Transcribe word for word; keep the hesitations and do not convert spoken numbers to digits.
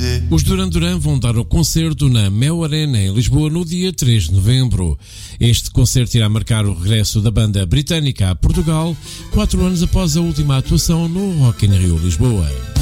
Os Duran Duran vão dar o concerto na Mel Arena, em Lisboa, no dia três de novembro. Este concerto irá marcar o regresso da banda britânica a Portugal, quatro anos após a última atuação no Rock in Rio Lisboa.